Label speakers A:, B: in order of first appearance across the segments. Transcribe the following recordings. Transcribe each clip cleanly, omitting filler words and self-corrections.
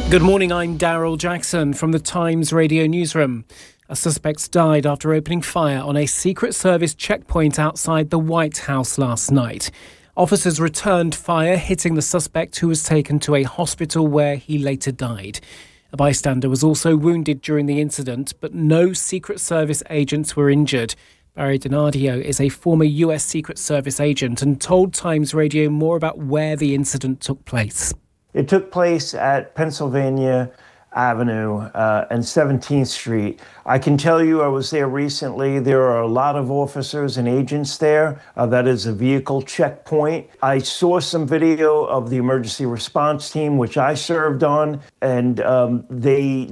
A: Good morning, I'm Daryl Jackson from the Times Radio Newsroom. A suspect died after opening fire on a Secret Service checkpoint outside the White House last night. Officers returned fire, hitting the suspect, who was taken to a hospital where he later died. A bystander was also wounded during the incident, but no Secret Service agents were injured. Barry Donadio is a former US Secret Service agent and told Times Radio more about where the incident took place.
B: It took place at Pennsylvania Avenue and 17th Street. I can tell you I was there recently. There are a lot of officers and agents there. That is a vehicle checkpoint. I saw some video of the emergency response team, which I served on, and they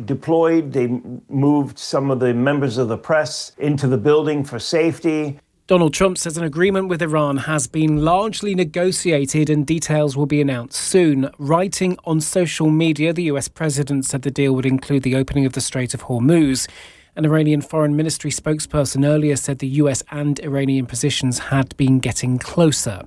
B: moved some of the members of the press into the building for safety.
A: Donald Trump says an agreement with Iran has been largely negotiated and details will be announced soon. Writing on social media, the US president said the deal would include the opening of the Strait of Hormuz. An Iranian Foreign Ministry spokesperson earlier said the US and Iranian positions had been getting closer.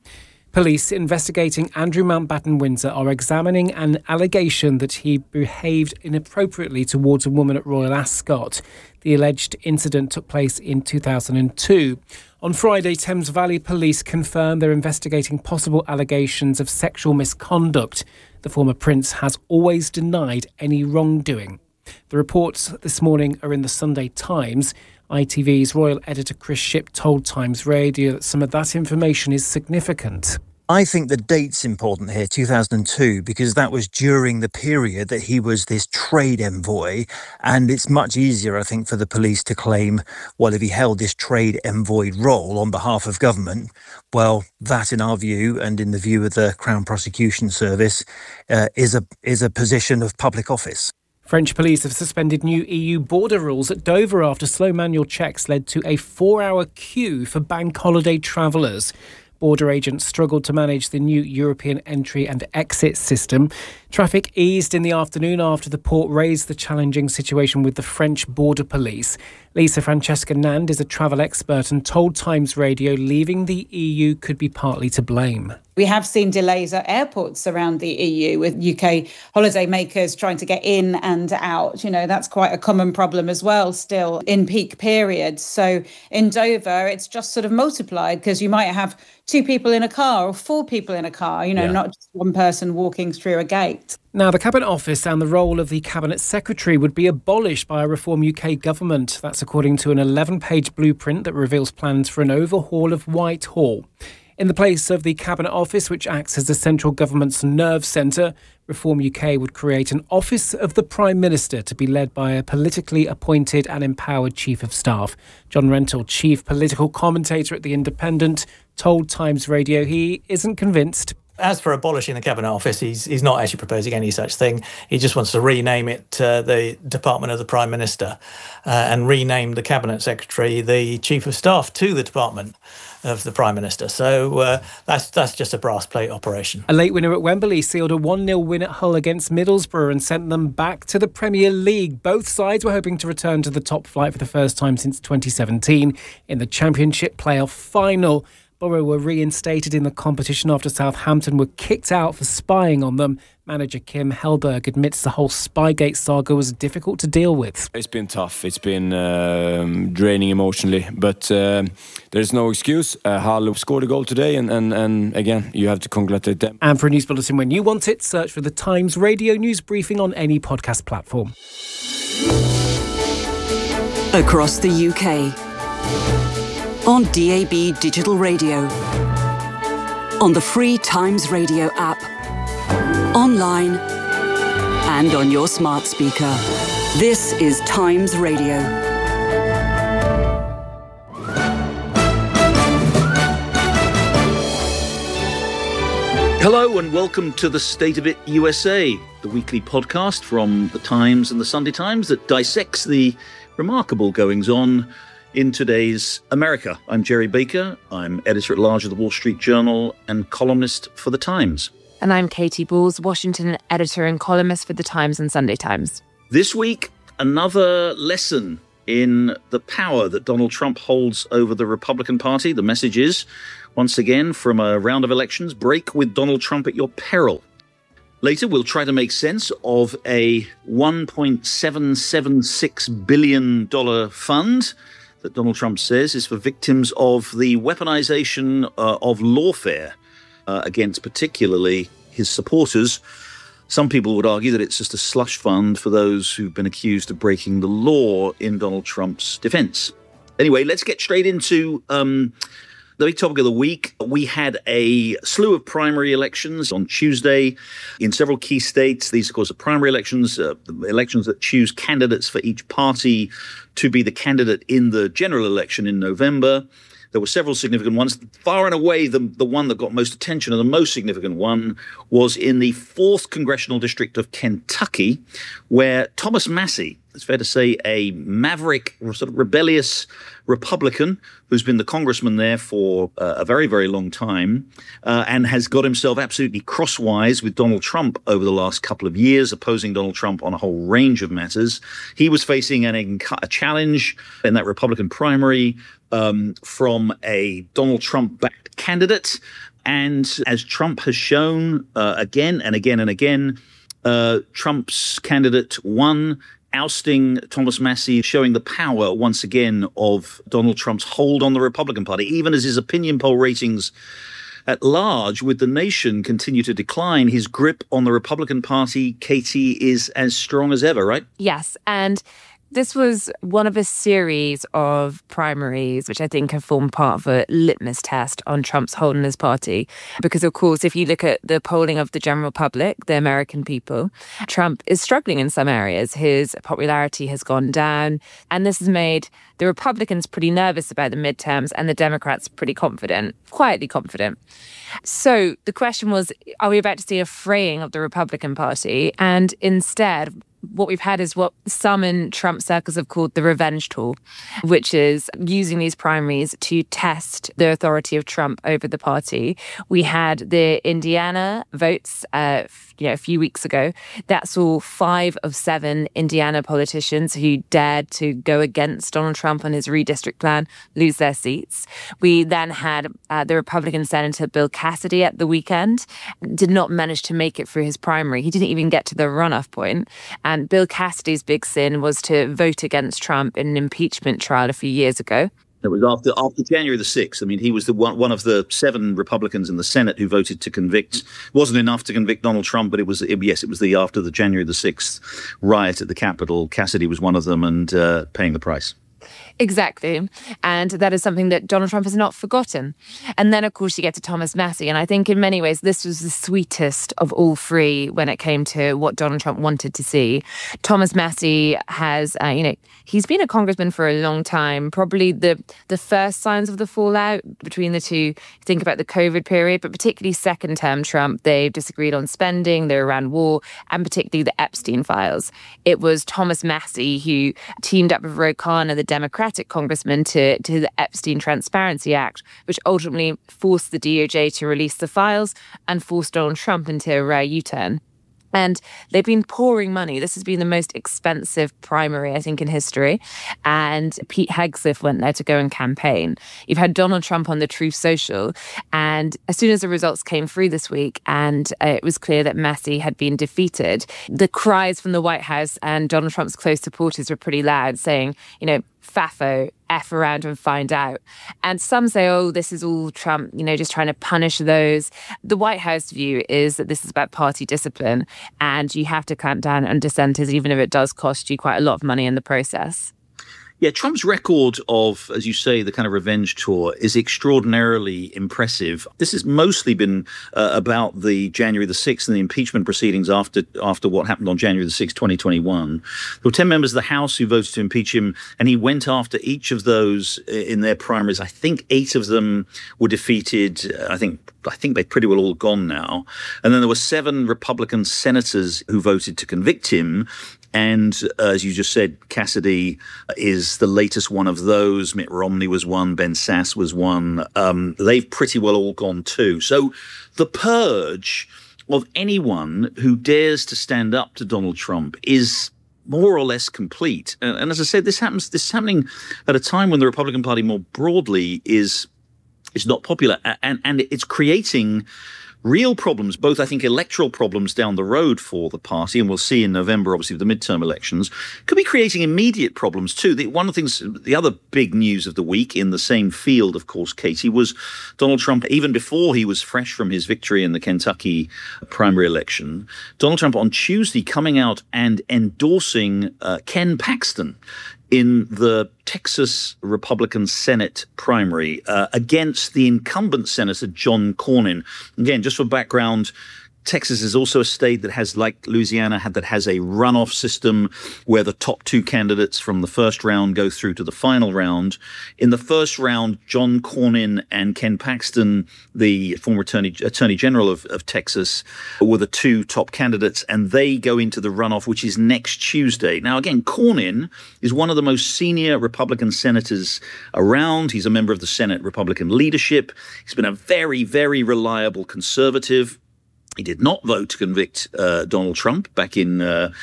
A: Police investigating Andrew Mountbatten Windsor are examining an allegation that he behaved inappropriately towards a woman at Royal Ascot. The alleged incident took place in 2002. On Friday, Thames Valley Police confirmed they're investigating possible allegations of sexual misconduct. The former prince has always denied any wrongdoing. The reports this morning are in the Sunday Times. ITV's royal editor Chris Shipp told Times Radio that some of that information is significant.
C: I think the date's important here, 2002, because that was during the period that he was this trade envoy. And it's much easier, I think, for the police to claim, well, if he held this trade envoy role on behalf of government, well, that in our view and in the view of the Crown Prosecution Service is a position of public office.
A: French police have suspended new EU border rules at Dover after slow manual checks led to a 4-hour queue for bank holiday travellers. Border agents struggled to manage the new European entry and exit system. Traffic eased in the afternoon after the port raised the challenging situation with the French border police. Lisa Francesca Nand is a travel expert and told Times Radio leaving the EU could be partly to blame.
D: We have seen delays at airports around the EU with UK holidaymakers trying to get in and out. You know, that's quite a common problem as well still in peak periods. So in Dover, it's just sort of multiplied because you might have 2 people in a car or 4 people in a car, not just one person walking through a gate.
A: Now, the Cabinet Office and the role of the Cabinet Secretary would be abolished by a Reform UK government. That's according to an 11-page blueprint that reveals plans for an overhaul of Whitehall. In the place of the Cabinet Office, which acts as the central government's nerve centre, Reform UK would create an Office of the Prime Minister to be led by a politically appointed and empowered Chief of Staff. John Rentoul, chief political commentator at The Independent, told Times Radio he isn't convinced.
E: As for abolishing the Cabinet Office, he's not actually proposing any such thing. He just wants to rename it the Department of the Prime Minister and rename the Cabinet Secretary the Chief of Staff to the Department of the Prime Minister. So that's just a brass plate operation.
A: A late winner at Wembley sealed a 1-0 win at Hull against Middlesbrough and sent them back to the Premier League. Both sides were hoping to return to the top flight for the first time since 2017 in the Championship playoff final. Borough were reinstated in the competition after Southampton were kicked out for spying on them. Manager Kim Hellberg admits the whole Spygate saga was difficult to deal with.
F: It's been tough. It's been draining emotionally, but there's no excuse. Hull scored a goal today, and again, you have to congratulate them.
A: And for a news bulletin when you want it, search for the Times Radio News Briefing on any podcast platform.
G: Across the UK. On DAB Digital Radio, on the free Times Radio app, online and on your smart speaker. This is Times Radio.
H: Hello and welcome to The State of It USA, the weekly podcast from The Times and The Sunday Times that dissects the remarkable goings-on in today's America. I'm Jerry Baker. I'm editor-at-large of the Wall Street Journal and columnist for The Times.
I: And I'm Katie Balls, Washington editor and columnist for The Times and Sunday Times.
H: This week, another lesson in the power that Donald Trump holds over the Republican Party. The message is, once again, from a round of elections, break with Donald Trump at your peril. Later, we'll try to make sense of a $1.776 billion fund that Donald Trump says is for victims of the weaponization of lawfare against particularly his supporters. Some people would argue that it's just a slush fund for those who've been accused of breaking the law in Donald Trump's defense. Anyway, let's get straight into the big topic of the week. We had a slew of primary elections on Tuesday in several key states. These, of course, are primary elections, elections that choose candidates for each party to be the candidate in the general election in November. There were several significant ones. Far and away, the one that got most attention and the most significant one was in the 4th Congressional District of Kentucky, where Thomas Massie, it's fair to say a maverick, sort of rebellious Republican who's been the congressman there for a very, very long time and has got himself absolutely crosswise with Donald Trump over the last couple of years, opposing Donald Trump on a whole range of matters. He was facing a challenge in that Republican primary from a Donald Trump-backed candidate. And as Trump has shown again and again and again, Trump's candidate won, ousting Thomas Massie, showing the power once again of Donald Trump's hold on the Republican Party, even as his opinion poll ratings at large with the nation continue to decline. His grip on the Republican Party, Katie, is as strong as ever, right?
I: Yes, and this was one of a series of primaries, which I think have formed part of a litmus test on Trump's hold on his party. Because, of course, if you look at the polling of the general public, the American people, Trump is struggling in some areas. His popularity has gone down. And this has made the Republicans pretty nervous about the midterms and the Democrats pretty confident, quietly confident. So the question was, are we about to see a fraying of the Republican Party? And instead, what we've had is what some in Trump circles have called the revenge tool, which is using these primaries to test the authority of Trump over the party. We had the Indiana votes a few weeks ago. That saw 5 of 7 Indiana politicians who dared to go against Donald Trump on his redistrict plan lose their seats. We then had the Republican Senator Bill Cassidy at the weekend, did not manage to make it through his primary. He didn't even get to the runoff point. And Bill Cassidy's big sin was to vote against Trump in an impeachment trial a few years ago.
H: It was after January the 6th. I mean, he was the one of the 7 Republicans in the Senate who voted to convict. It wasn't enough to convict Donald Trump, but it was after the January the 6th riot at the Capitol. Cassidy was one of them and paying the price.
I: Exactly. And that is something that Donald Trump has not forgotten. And then, of course, you get to Thomas Massie. And I think in many ways, this was the sweetest of all 3 when it came to what Donald Trump wanted to see. Thomas Massie has, he's been a congressman for a long time. Probably the first signs of the fallout between the two, think about the COVID period, but particularly second term Trump, they disagreed on spending, the Iran war, and particularly the Epstein files. It was Thomas Massie who teamed up with Ro Khanna, the Democratic congressman, to the Epstein Transparency Act, which ultimately forced the DOJ to release the files and forced Donald Trump into a rare U-turn. And they've been pouring money. This has been the most expensive primary, I think, in history. And Pete Hegseth went there to go and campaign. You've had Donald Trump on the Truth Social. And as soon as the results came through this week and it was clear that Massie had been defeated, the cries from the White House and Donald Trump's close supporters were pretty loud, saying, Fafo, F around and find out. And some say, this is all Trump, just trying to punish those. The White House view is that this is about party discipline and you have to clamp down on dissenters, even if it does cost you quite a lot of money in the process.
H: Yeah, Trump's record of, as you say, the kind of revenge tour is extraordinarily impressive. This has mostly been about the January the 6th and the impeachment proceedings after what happened on January the 6th, 2021. There were 10 members of the House who voted to impeach him, and he went after each of those in their primaries. I think 8 of them were defeated. I think they're pretty well all gone now. And then there were 7 Republican senators who voted to convict him. And as you just said, Cassidy is the latest one of those. Mitt Romney was one. Ben Sasse was one. They've pretty well all gone too. So the purge of anyone who dares to stand up to Donald Trump is more or less complete. And as I said, this is happening at a time when the Republican Party more broadly is not popular. And it's creating real problems, both, I think, electoral problems down the road for the party, and we'll see in November, obviously, the midterm elections, could be creating immediate problems too. One of the things, the other big news of the week in the same field, of course, Katie, was Donald Trump, even before he was fresh from his victory in the Kentucky primary election, Donald Trump on Tuesday coming out and endorsing Ken Paxton in the Texas Republican Senate primary against the incumbent Senator John Cornyn. Again, just for background, Texas is also a state that has, like Louisiana, that has a runoff system where the top two candidates from the first round go through to the final round. In the first round, John Cornyn and Ken Paxton, the former Attorney General of Texas, were the two top candidates, and they go into the runoff, which is next Tuesday. Now, again, Cornyn is one of the most senior Republican senators around. He's a member of the Senate Republican leadership. He's been a very, very reliable conservative. He did not vote to convict Donald Trump back in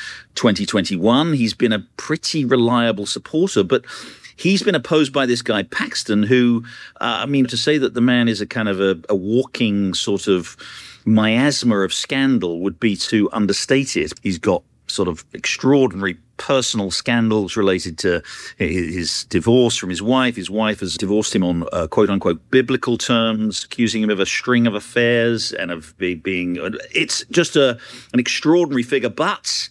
H: 2021. He's been a pretty reliable supporter, but he's been opposed by this guy Paxton, who, to say that the man is a kind of a walking sort of miasma of scandal would be to understate it. He's got sort of extraordinary personal scandals related to his divorce from his wife. His wife has divorced him on quote-unquote biblical terms, accusing him of a string of affairs and of being... It's just an extraordinary figure. But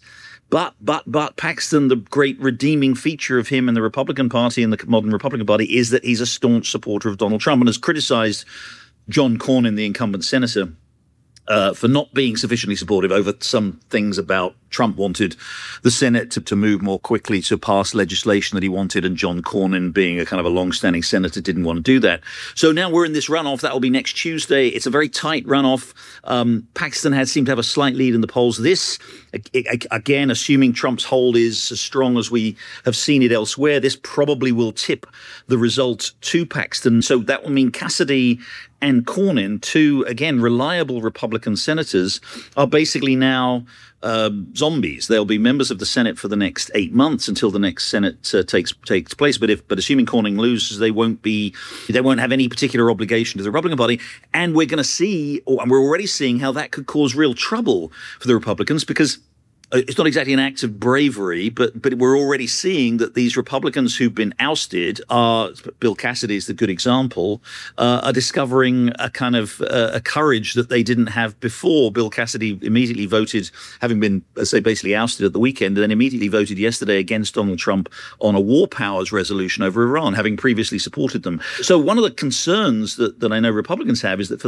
H: Paxton, the great redeeming feature of him and the Republican Party and the modern Republican Party is that he's a staunch supporter of Donald Trump and has criticized John Cornyn, the incumbent senator, for not being sufficiently supportive over some things about Trump wanted the Senate to move more quickly to pass legislation that he wanted, and John Cornyn, being a kind of a long-standing senator, didn't want to do that. So now we're in this runoff. That will be next Tuesday. It's a very tight runoff. Paxton seemed to have a slight lead in the polls. This, again, assuming Trump's hold is as strong as we have seen it elsewhere, this probably will tip the result to Paxton. So that will mean Cassidy and Cornyn, two, again, reliable Republican senators, are basically now zombies. They'll be members of the Senate for the next 8 months until the next Senate takes place. But assuming Cornyn loses, they won't have any particular obligation to the Republican Party. And we're going to see, and we're already seeing, how that could cause real trouble for the Republicans, because it's not exactly an act of bravery, but we're already seeing that these Republicans who've been ousted Bill Cassidy is the good example, are discovering a kind of a courage that they didn't have before. Bill Cassidy immediately voted, having been, as they basically ousted at the weekend, and then immediately voted yesterday against Donald Trump on a war powers resolution over Iran, having previously supported them. So one of the concerns that I know Republicans have is that for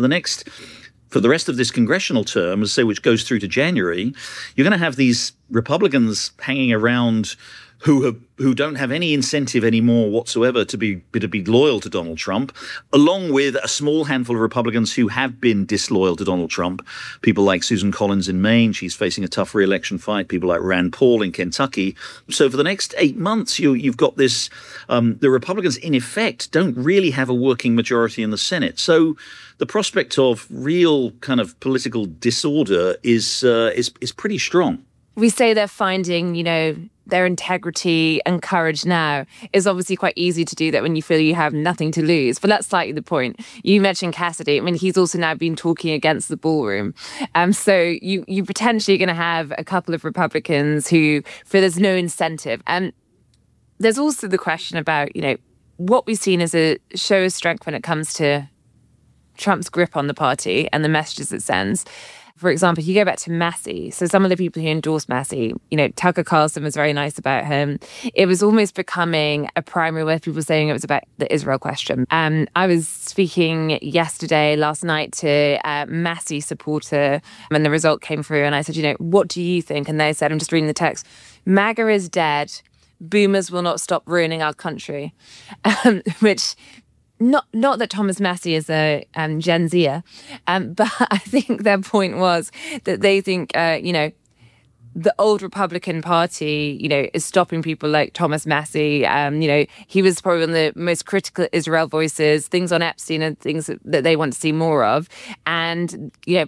H: the rest of this congressional term, which goes through to January, you're going to have these Republicans hanging around who don't have any incentive anymore whatsoever to be loyal to Donald Trump, along with a small handful of Republicans who have been disloyal to Donald Trump. People like Susan Collins in Maine, she's facing a tough re-election fight. People like Rand Paul in Kentucky. So for the next 8 months, you've got this. The Republicans, in effect, don't really have a working majority in the Senate. So the prospect of real kind of political disorder is pretty strong.
I: We say they're finding, their integrity and courage now. Is obviously quite easy to do that when you feel you have nothing to lose. But that's slightly the point. You mentioned Cassidy. He's also now been talking against the ballroom. So you potentially going to have a couple of Republicans who feel there's no incentive. And there's also the question about, what we've seen as a show of strength when it comes to Trump's grip on the party and the messages it sends. For example, if you go back to Massie, so some of the people who endorsed Massie, Tucker Carlson was very nice about him. It was almost becoming a primary where people were saying it was about the Israel question. I was speaking last night to a Massie supporter when the result came through, and I said, what do you think? And they said, I'm just reading the text, MAGA is dead. Boomers will not stop ruining our country, which... Not that Thomas Massie is a Gen Zer, but I think their point was that they think, the old Republican Party, is stopping people like Thomas Massie. He was probably one of the most critical Israel voices, things on Epstein and things that they want to see more of. And,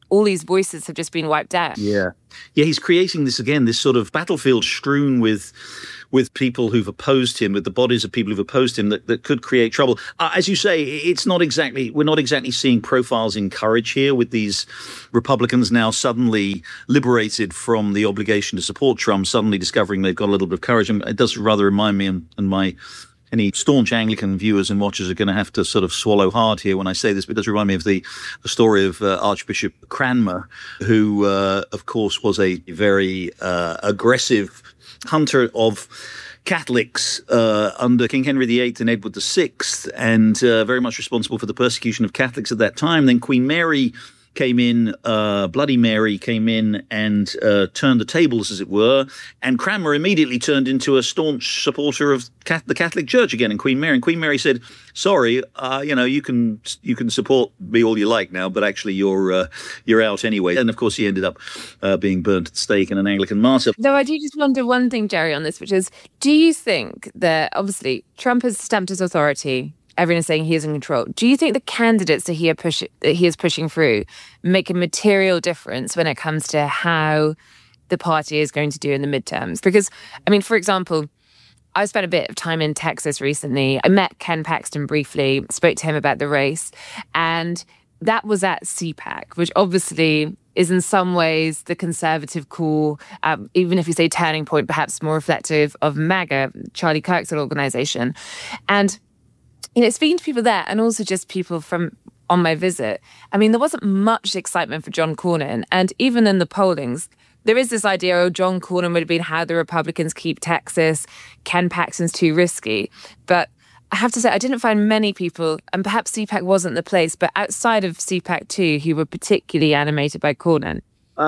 I: all these voices have just been wiped out.
H: Yeah, he's creating this sort of battlefield strewn with people who've opposed him, with the bodies of people who've opposed him that could create trouble. As you say, we're not exactly seeing profiles in courage here, with these Republicans now suddenly liberated from the obligation to support Trump, suddenly discovering they've got a little bit of courage. And it does rather remind me, and any staunch Anglican viewers and watchers are going to have to sort of swallow hard here when I say this, but it does remind me of the story of Archbishop Cranmer, who, of course, was a very aggressive hunter of Catholics under King Henry VIII and Edward VI, and very much responsible for the persecution of Catholics at that time. Then Queen Mary came in, Bloody Mary came in and turned the tables, as it were, and Cranmer immediately turned into a staunch supporter of the Catholic Church again, and Queen Mary said, sorry, you can support me all you like now, but actually you're out anyway. And of course he ended up being burnt at the stake and an Anglican martyr.
I: Though I do just wonder one thing, Jerry, on this, which is, do you think that obviously Trump has stamped his authority, everyone is saying he is in control. Do you think the candidates that he is pushing through make a material difference when it comes to how the party is going to do in the midterms? Because, I mean, for example, I spent a bit of time in Texas recently. I met Ken Paxton briefly, spoke to him about the race, and that was at CPAC, which obviously is in some ways the conservative core, even if you say turning point, perhaps more reflective of MAGA, Charlie Kirk's organization. And speaking to people there and also just people from on my visit, I mean, there wasn't much excitement for John Cornyn. And even in the pollings, there is this idea, John Cornyn would have been how the Republicans keep Texas, Ken Paxton's too risky. But I have to say, I didn't find many people, and perhaps CPAC wasn't the place, but outside of CPAC too, who were particularly animated by Cornyn.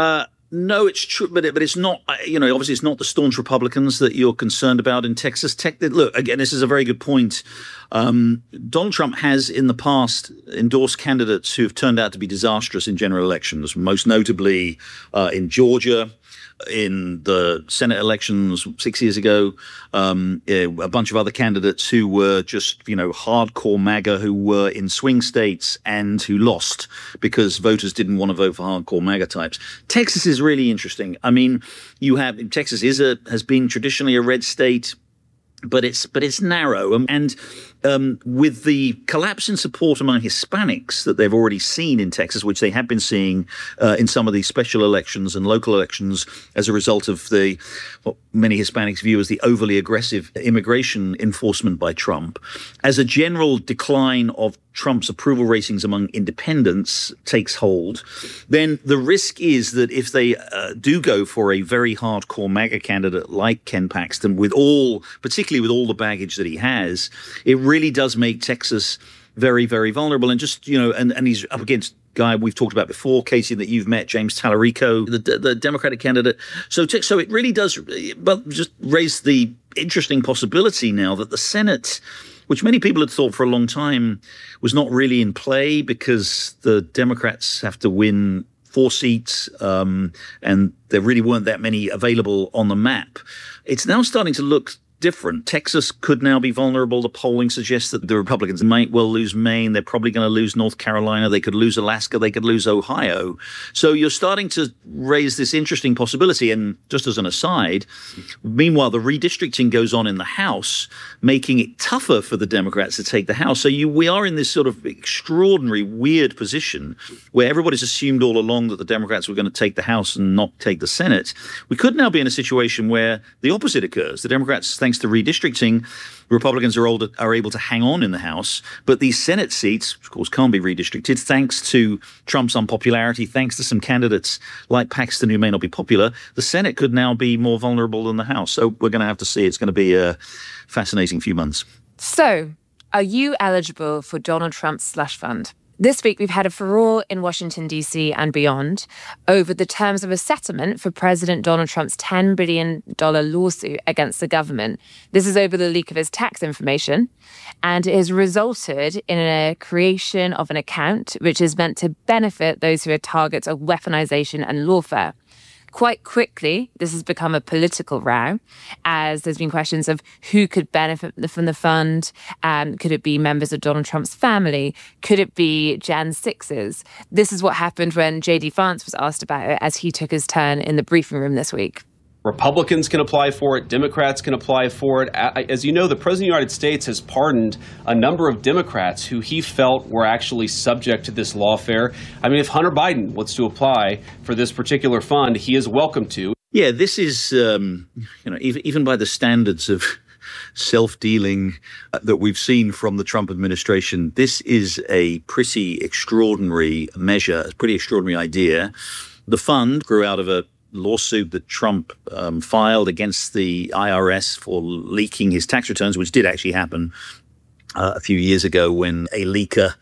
H: No, it's true, but it's not, obviously it's not the staunch Republicans that you're concerned about in Texas. Look, again, this is a very good point. Donald Trump has in the past endorsed candidates who have turned out to be disastrous in general elections, most notably in Georgia, in the Senate elections 6 years ago, a bunch of other candidates who were just, hardcore MAGA, who were in swing states and who lost because voters didn't want to vote for hardcore MAGA types. Texas is really interesting. I mean, Texas has been traditionally a red state, but it's narrow. And with the collapse in support among Hispanics that they've already seen in Texas, which they have been seeing in some of these special elections and local elections as a result of what many Hispanics view as the overly aggressive immigration enforcement by Trump, as a general decline of Trump's approval ratings among independents takes hold, then the risk is that if they do go for a very hardcore MAGA candidate like Ken Paxton, particularly with all the baggage that he has, it really does make Texas very, very vulnerable. And just, and he's up against guy we've talked about before, Casey, that you've met, James Tallarico, the Democratic candidate. So it really does just raise the interesting possibility now that the Senate, which many people had thought for a long time was not really in play because the Democrats have to win 4 seats and there really weren't that many available on the map. It's now starting to look different. Texas could now be vulnerable. The polling suggests that the Republicans might well lose Maine. They're probably going to lose North Carolina. They could lose Alaska. They could lose Ohio. So you're starting to raise this interesting possibility. And just as an aside, meanwhile, the redistricting goes on in the House, making it tougher for the Democrats to take the House. So we are in this sort of extraordinary, weird position where everybody's assumed all along that the Democrats were going to take the House and not take the Senate. We could now be in a situation where the opposite occurs. The Democrats, thanks to redistricting, Republicans are able to hang on in the House, but these Senate seats, of course, can't be redistricted thanks to Trump's unpopularity, thanks to some candidates like Paxton who may not be popular. The Senate could now be more vulnerable than the House. So we're going to have to see. It's going to be a fascinating few months.
I: So, are you eligible for Donald Trump's slush fund? This week, we've had a furore in Washington, D.C. and beyond over the terms of a settlement for President Donald Trump's $10 billion lawsuit against the government. This is over the leak of his tax information, and it has resulted in a creation of an account which is meant to benefit those who are targets of weaponization and lawfare. Quite quickly, this has become a political row, as there's been questions of who could benefit from the fund. Could it be members of Donald Trump's family? Could it be Jan 6s? This is what happened when J.D. Vance was asked about it as he took his turn in the briefing room this week.
J: Republicans can apply for it. Democrats can apply for it. As you know, the President of the United States has pardoned a number of Democrats who he felt were actually subject to this lawfare. I mean, if Hunter Biden wants to apply for this particular fund, he is welcome to.
H: Yeah, this is, even by the standards of self-dealing that we've seen from the Trump administration, this is a pretty extraordinary measure, a pretty extraordinary idea. The fund grew out of a lawsuit that Trump filed against the IRS for leaking his tax returns, which did actually happen a few years ago when a leaker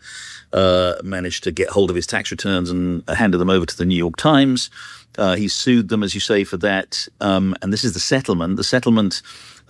H: managed to get hold of his tax returns and handed them over to the New York Times. He sued them, as you say, for that. And this is the settlement. The settlement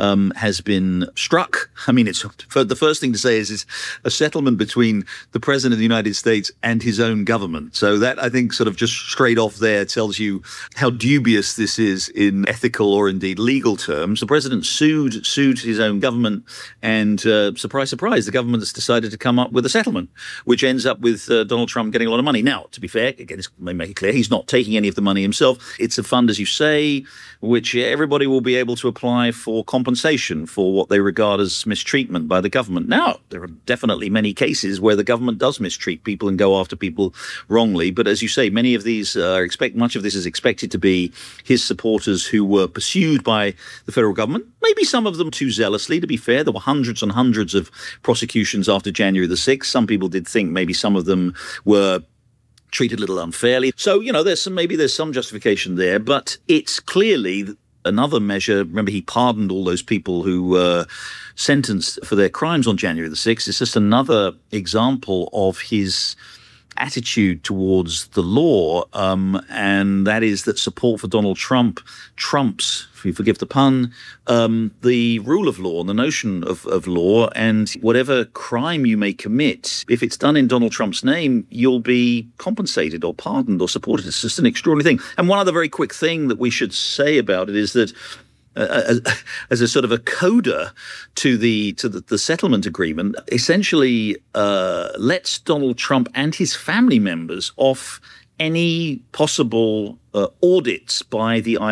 H: has been struck. I mean, it's the first thing to say is it's a settlement between the President of the United States and his own government. So that, I think, sort of just straight off there tells you how dubious this is in ethical or indeed legal terms. The President sued his own government, and surprise, surprise, the government has decided to come up with a settlement, which ends up with Donald Trump getting a lot of money. Now, to be fair, again, let me make it clear, he's not taking any of the money himself. It's a fund, as you say, which everybody will be able to apply for compensation for what they regard as mistreatment by the government. Now, there are definitely many cases where the government does mistreat people and go after people wrongly. But as you say, many of these much of this is expected to be his supporters who were pursued by the federal government. Maybe some of them too zealously, to be fair. There were hundreds and hundreds of prosecutions after January the 6th. Some people did think maybe some of them were treated a little unfairly. So, there's some justification there, but it's clearly another measure. Remember, he pardoned all those people who were sentenced for their crimes on January the 6th. It's just another example of his attitude towards the law, and that is that support for Donald Trump trumps, if you forgive the pun, the rule of law and the notion of law. And whatever crime you may commit, if it's done in Donald Trump's name, you'll be compensated or pardoned or supported. It's just an extraordinary thing. And one other very quick thing that we should say about it is that as a sort of a coda to the settlement agreement, essentially lets Donald Trump and his family members off any possible audits by the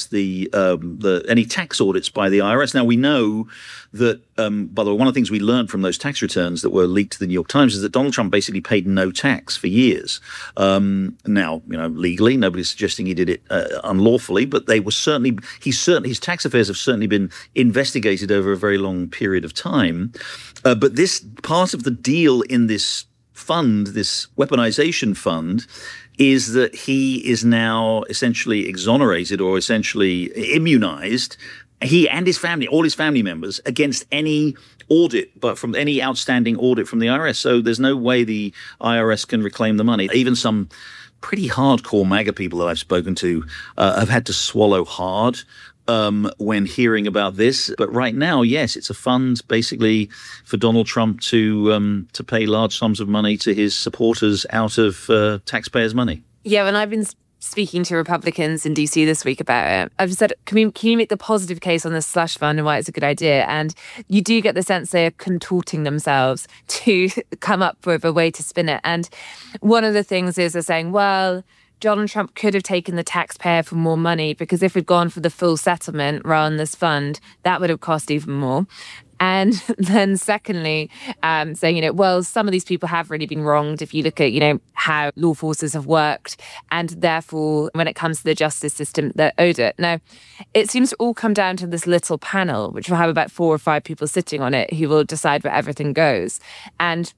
H: IRS, any tax audits by the IRS. Now, we know that, by the way, one of the things we learned from those tax returns that were leaked to the New York Times is that Donald Trump basically paid no tax for years. Now, legally, nobody's suggesting he did it unlawfully, but his tax affairs have certainly been investigated over a very long period of time. But this part of the deal in this fund, this weaponization fund, is that he is now essentially exonerated or essentially immunized, he and his family, all his family members, against any audit, but from any outstanding audit from the IRS. So there's no way the IRS can reclaim the money. Even some pretty hardcore MAGA people that I've spoken to have had to swallow hard when hearing about this. But right now, yes, it's a fund basically for Donald Trump to pay large sums of money to his supporters out of taxpayers' money. Yeah,
I: and I've been speaking to Republicans in DC this week about it. I've said, can you make the positive case on this slush fund and why it's a good idea? And you do get the sense they're contorting themselves to come up with a way to spin it. And one of the things is they're saying, well, Donald Trump could have taken the taxpayer for more money because if we'd gone for the full settlement rather than this fund, that would have cost even more. And then secondly, saying, well, some of these people have really been wronged if you look at, how law forces have worked. And therefore, when it comes to the justice system, they're owed it. Now, it seems to all come down to this little panel, which will have about 4 or 5 people sitting on it who will decide where everything goes. And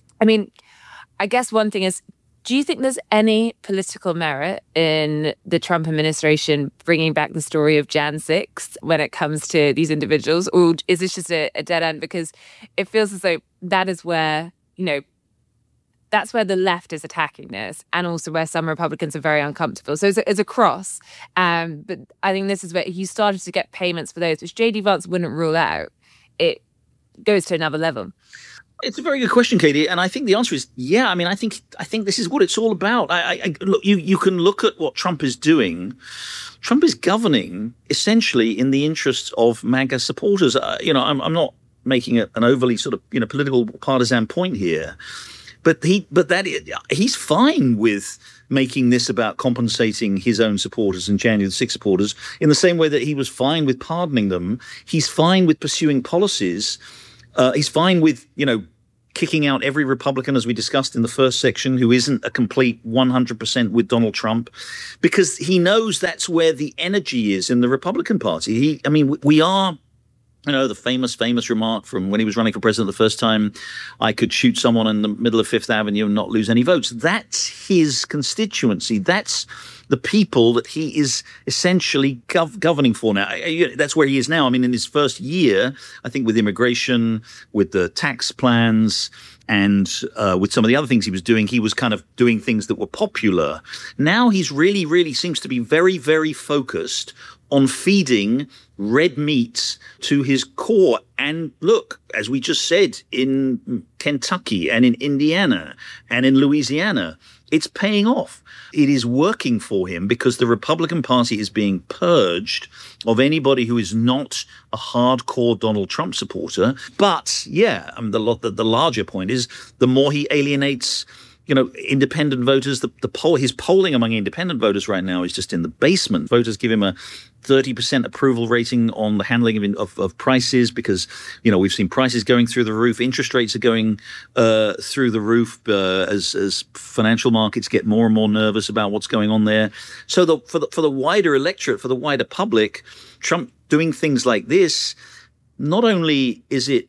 I: I guess one thing is, do you think there's any political merit in the Trump administration bringing back the story of Jan 6 when it comes to these individuals? Or is this just a dead end? Because it feels as though that is where, that's where the left is attacking this, and also where some Republicans are very uncomfortable. So it's a cross. But I think this is where you started to get payments for those, which J.D. Vance wouldn't rule out. It goes to another level.
H: It's a very good question, Katie, and I think the answer is yeah. I mean, I think this is what it's all about. Look, you can look at what Trump is doing. Trump is governing essentially in the interests of MAGA supporters. I'm not making an overly sort of political partisan point here, but he's fine with making this about compensating his own supporters and January the 6th supporters in the same way that he was fine with pardoning them. He's fine with pursuing policies. He's fine with, kicking out every Republican, as we discussed in the first section, who isn't a complete 100% with Donald Trump, because he knows that's where the energy is in the Republican Party. We are, the famous remark from when he was running for president the first time, I could shoot someone in the middle of Fifth Avenue and not lose any votes. That's his constituency. That's the people that he is essentially governing for now. That's where he is now. I mean, in his first year, I think with immigration, with the tax plans, and with some of the other things he was doing, he was kind of doing things that were popular. Now he's really, really seems to be very, very focused on feeding red meat to his core. And look, as we just said, in Kentucky and in Indiana and in Louisiana, it's paying off. It is working for him because the Republican Party is being purged of anybody who is not a hardcore Donald Trump supporter. But yeah, the larger point is the more he alienates independent voters, his polling among independent voters right now is just in the basement. Voters give him a 30% approval rating on the handling of prices because, we've seen prices going through the roof. Interest rates are going through the roof as financial markets get more and more nervous about what's going on there. So for the wider electorate, for the wider public, Trump doing things like this, not only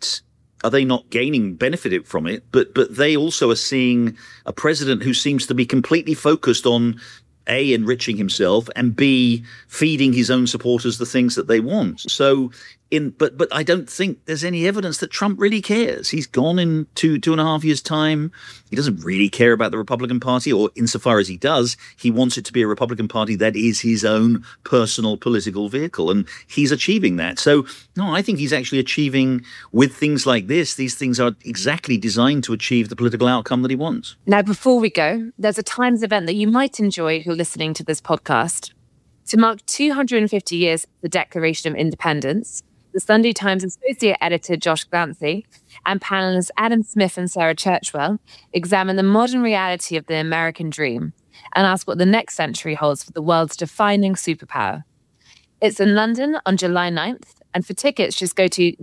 H: are they not benefited from it, but they also are seeing a president who seems to be completely focused on A, enriching himself, and B, feeding his own supporters the things that they want. So but I don't think there's any evidence that Trump really cares. He's gone in two and a half years' time. He doesn't really care about the Republican Party, or insofar as he does, he wants it to be a Republican Party that is his own personal political vehicle, and he's achieving that. So, no, I think he's actually achieving with things like this. These things are exactly designed to achieve the political outcome that he wants.
I: Now, before we go, there's a Times event that you might enjoy if you're listening to this podcast. To mark 250 years of the Declaration of Independence, the Sunday Times associate editor Josh Glancy and panelists Adam Smith and Sarah Churchwell examine the modern reality of the American dream and ask what the next century holds for the world's defining superpower. It's in London on July 9th, and for tickets, just go to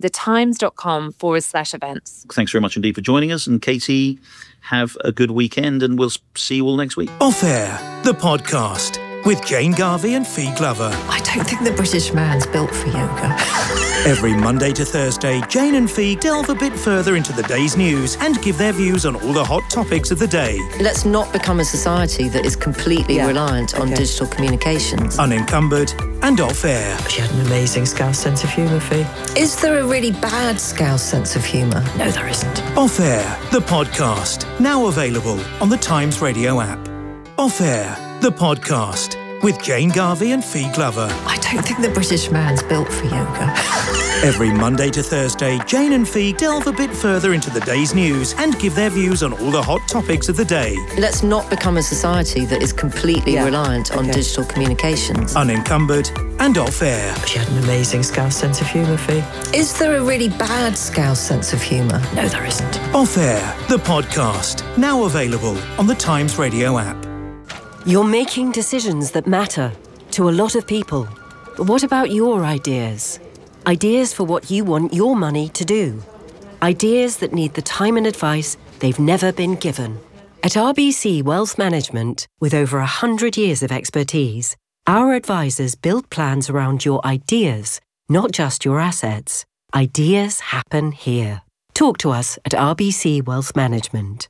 I: thetimes.com/events.
H: Thanks very much indeed for joining us, and Katie, have a good weekend, and we'll see you all next week.
K: Off Air, the podcast with Jane Garvey and Fee Glover.
L: I don't think the British man's built for yoga.
K: Every Monday to Thursday, Jane and Fee delve a bit further into the day's news and give their views on all the hot topics of the day.
L: Let's not become a society that is completely reliant on digital communications.
K: Unencumbered and off air.
L: She had an amazing Scouse sense of humour, Fee. Is there a really bad Scouse sense of humour? No, there isn't.
K: Off Air, the podcast. Now available on the Times Radio app. Off Air, the podcast with Jane Garvey and Fee Glover.
L: I don't think the British man's built for yoga.
K: Every Monday to Thursday, Jane and Fee delve a bit further into the day's news and give their views on all the hot topics of the day.
L: Let's not become a society that is completely reliant on digital communications.
K: Unencumbered and off air.
L: She had an amazing Scouse sense of humour, Fee. Is there a really bad Scouse sense of humour? No, there isn't.
K: Off Air, the podcast. Now available on the Times Radio app.
M: You're making decisions that matter to a lot of people. But what about your ideas? Ideas for what you want your money to do. Ideas that need the time and advice they've never been given. At RBC Wealth Management, with over 100 years of expertise, our advisors build plans around your ideas, not just your assets. Ideas happen here. Talk to us at RBC Wealth Management.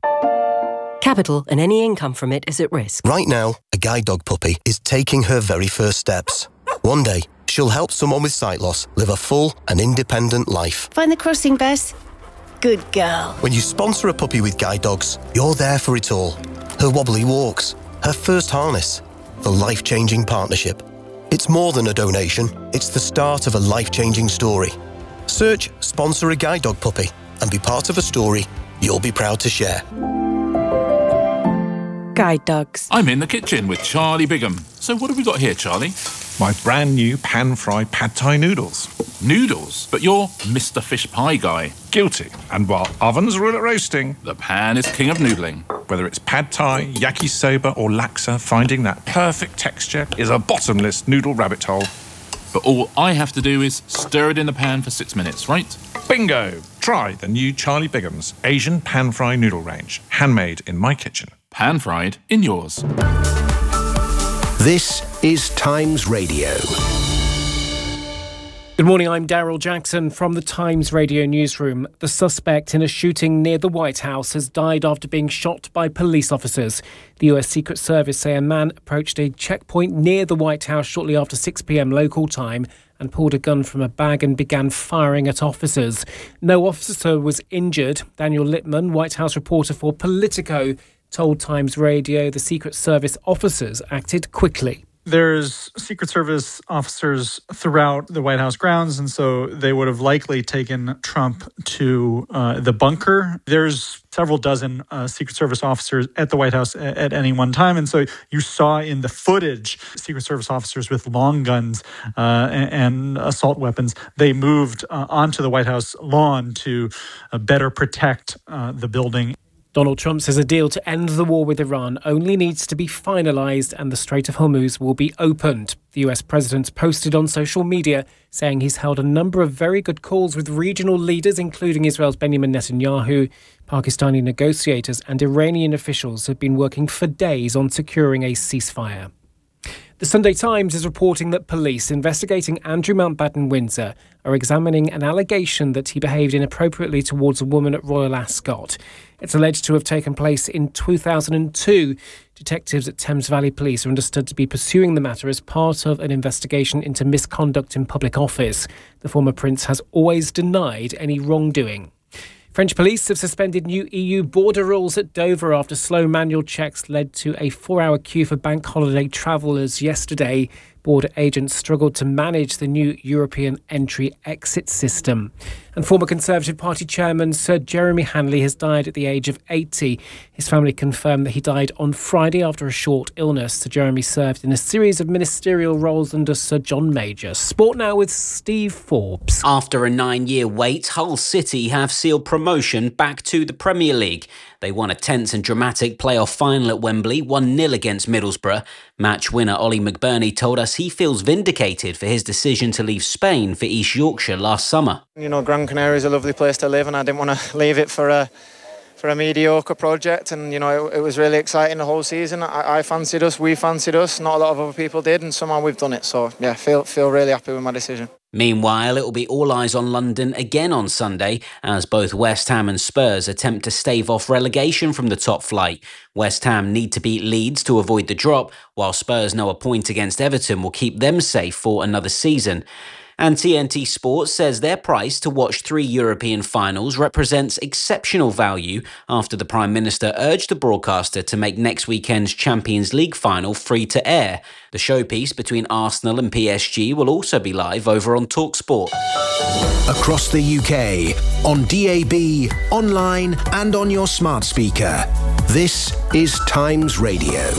M: Capital and any income from it is at risk.
N: Right now, a guide dog puppy is taking her very first steps. One day, she'll help someone with sight loss live a full and independent life.
O: Find the crossing, Bess. Good girl.
N: When you sponsor a puppy with guide dogs, you're there for it all. Her wobbly walks, her first harness, the life-changing partnership. It's more than a donation, it's the start of a life-changing story. Search Sponsor a Guide Dog Puppy and be part of a story you'll be proud to share.
O: Guide dogs.
P: I'm in the kitchen with Charlie Bigham. So what have we got here, Charlie?
Q: My brand new pan-fried pad thai noodles.
P: Noodles? But you're Mr. Fish Pie guy.
Q: Guilty. And while ovens rule at roasting,
P: the pan is king of noodling.
Q: Whether it's pad thai, yakisoba or laksa, finding that perfect texture is a bottomless noodle rabbit hole.
P: But all I have to do is stir it in the pan for 6 minutes, right?
Q: Bingo! Try the new Charlie Bigham's Asian pan-fried noodle range. Handmade in my kitchen.
P: Pan-fried in yours.
R: This is Times Radio.
A: Good morning, I'm Daryl Jackson from the Times Radio newsroom. The suspect in a shooting near the White House has died after being shot by police officers. The US Secret Service say a man approached a checkpoint near the White House shortly after 6 p.m. local time and pulled a gun from a bag and began firing at officers. No officer was injured. Daniel Littman, White House reporter for Politico, told Times Radio the Secret Service officers acted quickly.
S: There's Secret Service officers throughout the White House grounds, and so they would have likely taken Trump to the bunker. There's several dozen Secret Service officers at the White House at any one time, and so you saw in the footage Secret Service officers with long guns and assault weapons. They moved onto the White House lawn to better protect the building.
A: Donald Trump says a deal to end the war with Iran only needs to be finalised and the Strait of Hormuz will be opened. The US president posted on social media saying he's held a number of very good calls with regional leaders, including Israel's Benjamin Netanyahu. Pakistani negotiators and Iranian officials have been working for days on securing a ceasefire. The Sunday Times is reporting that police investigating Andrew Mountbatten Windsor are examining an allegation that he behaved inappropriately towards a woman at Royal Ascot. It's alleged to have taken place in 2002. Detectives at Thames Valley Police are understood to be pursuing the matter as part of an investigation into misconduct in public office. The former prince has always denied any wrongdoing. French police have suspended new EU border rules at Dover after slow manual checks led to a 4-hour queue for bank holiday travellers yesterday. Border agents struggled to manage the new European entry-exit system. And former Conservative Party chairman Sir Jeremy Hanley has died at the age of 80. His family confirmed that he died on Friday after a short illness. Sir Jeremy served in a series of ministerial roles under Sir John Major. Sport now with Steve Forbes.
T: After a 9-year wait, Hull City have sealed promotion back to the Premier League. They won a tense and dramatic playoff final at Wembley, 1-0 against Middlesbrough. Match winner Ollie McBurney told us he feels vindicated for his decision to leave Spain for East Yorkshire last summer.
U: You know, Gran Canaria is a lovely place to live and I didn't want to leave it for a mediocre project, and you know it was really exciting the whole season. I fancied us, we fancied us, not a lot of other people did, and somehow we've done it. So yeah, feel really happy with my decision.
T: Meanwhile, it will be all eyes on London again on Sunday as both West Ham and Spurs attempt to stave off relegation from the top flight. West Ham need to beat Leeds to avoid the drop, while Spurs know a point against Everton will keep them safe for another season. And TNT Sports says their price to watch 3 European finals represents exceptional value after the Prime Minister urged the broadcaster to make next weekend's Champions League final free to air. The showpiece between Arsenal and PSG will also be live over on TalkSport.
R: Across the UK, on DAB, online and on your smart speaker. This is Times Radio.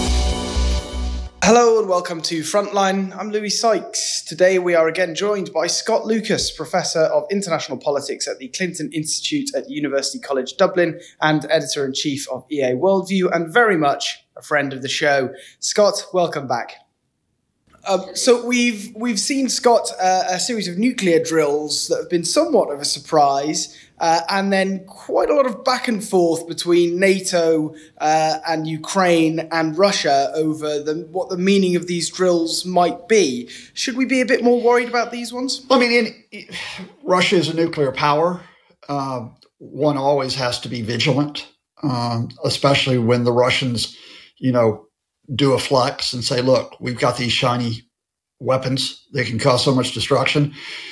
V: Hello and welcome to Frontline. I'm Louis Sykes. Today we are again joined by Scott Lucas, Professor of International Politics at the Clinton Institute at University College Dublin and Editor-in-Chief of EA Worldview, and very much a friend of the show. Scott, welcome back. So we've seen, Scott, a series of nuclear drills that have been somewhat of a surprise, and then quite a lot of back and forth between NATO and Ukraine and Russia over what the meaning of these drills might be. Should we be a bit more worried about these ones?
W: I mean, Russia is a nuclear power. One always has to be vigilant, especially when the Russians, do a flex and say, look, we've got these shiny weapons. They can cause so much destruction.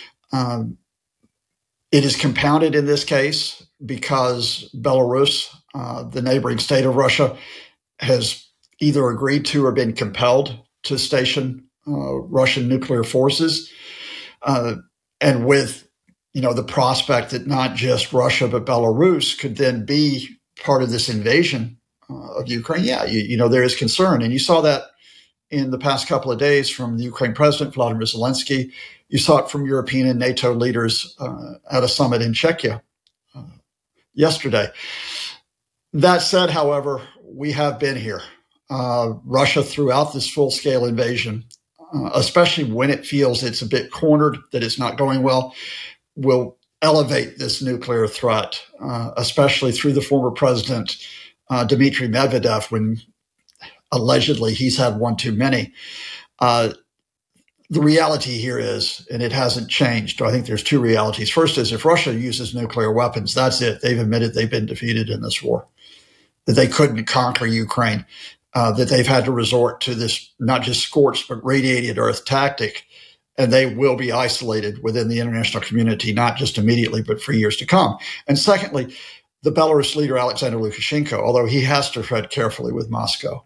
W: It is compounded in this case because Belarus, the neighboring state of Russia, has either agreed to or been compelled to station Russian nuclear forces. And with the prospect that not just Russia, but Belarus could then be part of this invasion of Ukraine, there is concern. And you saw that in the past couple of days from the Ukraine president, Vladimir Zelensky. You saw it from European and NATO leaders at a summit in Czechia yesterday. That said, however, we have been here. Russia, throughout this full-scale invasion, especially when it feels it's a bit cornered, that it's not going well, will elevate this nuclear threat, especially through the former president, Dmitry Medvedev, when allegedly he's had one too many. The reality here is, and it hasn't changed, I think there's two realities. First is if Russia uses nuclear weapons, that's it. They've admitted they've been defeated in this war, that they couldn't conquer Ukraine, that they've had to resort to this not just scorched but radiated earth tactic, and they will be isolated within the international community, not just immediately, but for years to come. And secondly, the Belarus leader, Alexander Lukashenko, although he has to tread carefully with Moscow,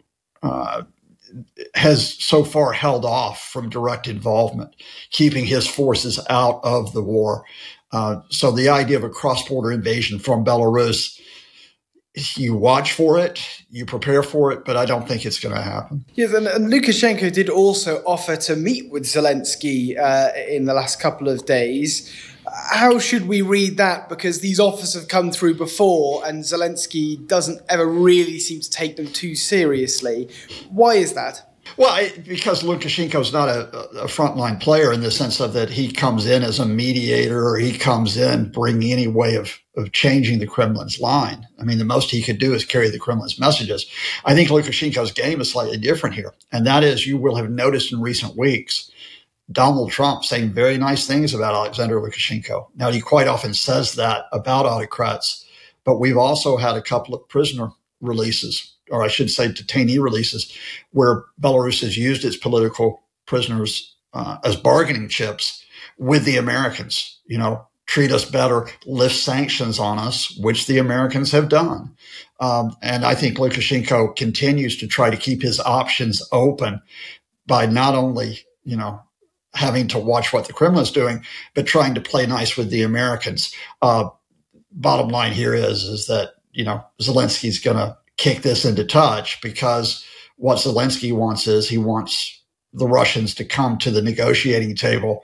W: has so far held off from direct involvement, keeping his forces out of the war. So the idea of a cross-border invasion from Belarus, you watch for it, you prepare for it, but I don't think it's going to happen.
V: Yes, and Lukashenko did also offer to meet with Zelensky in the last couple of days. How should we read that? Because these offers have come through before and Zelensky doesn't ever really seem to take them too seriously. Why is that?
W: Well, because Lukashenko's not a frontline player in the sense of that he comes in as a mediator or he comes in bringing any way of changing the Kremlin's line. I mean, the most he could do is carry the Kremlin's messages. I think Lukashenko's game is slightly different here. And that is, you will have noticed in recent weeks, Donald Trump saying very nice things about Alexander Lukashenko. Now, he quite often says that about autocrats, but we've also had a couple of prisoner releases, or I should say detainee releases, where Belarus has used its political prisoners as bargaining chips with the Americans. Treat us better, lift sanctions on us, which the Americans have done. And I think Lukashenko continues to try to keep his options open by not only, having to watch what the Kremlin's doing, but trying to play nice with the Americans. Bottom line here is that, Zelensky's going to kick this into touch, because what Zelensky wants is he wants the Russians to come to the negotiating table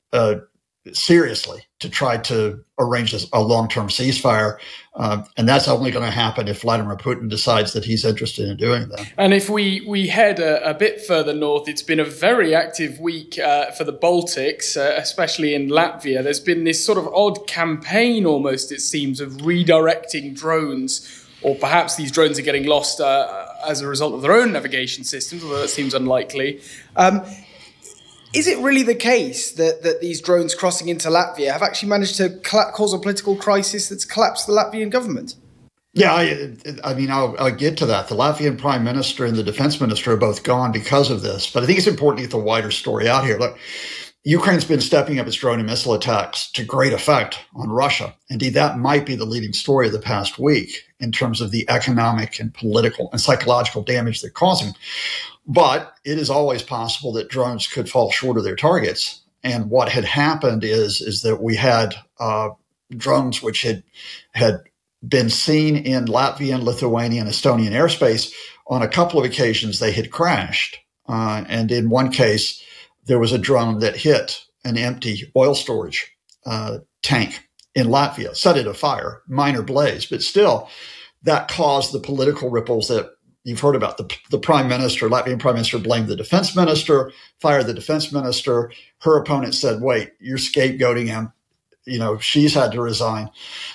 W: seriously to try to arrange a long-term ceasefire. And that's only going to happen if Vladimir Putin decides that he's interested in doing that.
B: And if we head a bit further north, it's been a very active week for the Baltics, especially in Latvia. There's been this sort of odd campaign almost, it seems, of redirecting drones, or perhaps these drones are getting lost as a result of their own navigation systems, although that seems unlikely.
V: Is it really the case that these drones crossing into Latvia have actually managed to cause a political crisis that's collapsed the Latvian government?
W: Yeah, I'll get to that. The Latvian prime minister and the defense minister are both gone because of this. But I think it's important to get the wider story out here. Look, Ukraine's been stepping up its drone and missile attacks to great effect on Russia. Indeed, that might be the leading story of the past week in terms of the economic and political and psychological damage they're causing. But it is always possible that drones could fall short of their targets. And what had happened is that we had drones which had been seen in Latvian, Lithuanian, Estonian airspace. On a couple of occasions, they had crashed. And in one case, there was a drone that hit an empty oil storage tank in Latvia, set it afire, minor blaze, but still that caused the political ripples that you've heard about. The prime minister, Latvian prime minister, blamed the defense minister, fired the defense minister. Her opponent said, wait, you're scapegoating him. She's had to resign.